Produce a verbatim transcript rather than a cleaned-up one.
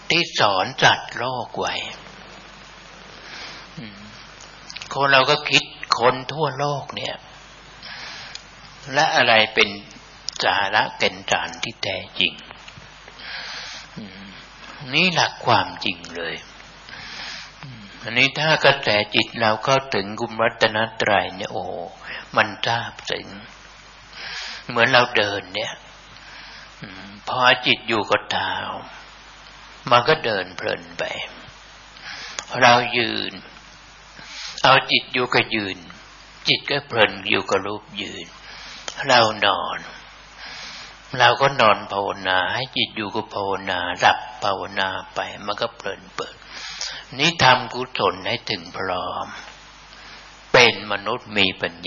ที่สอนสัตว์โลกไว้คนเราก็คิดคนทั่วโลกเนี่ยและอะไรเป็นสาระแก่นสารที่แท้จริงนี่หลักความจริงเลยอันนี้ถ้ากระแสจิตเราเข้าถึงคุณรัตนตรัยเนี่ยโอ้มันซาบซึ้งเหมือนเราเดินเนี่ยพอจิตอยู่กับเท้ามันก็เดินเพลินไปเรายืนเอาจิตอยู่กับยืนจิตก็เพลินอยู่กับรูปยืนเรานอนเราก็นอนภาวนาให้จิตอยู่กับภาวนาหลับภาวนาไปมันก็เพลินเปิดนี่ทำกุศลให้ถึงพร้อมเป็นมนุษย์มีปัญ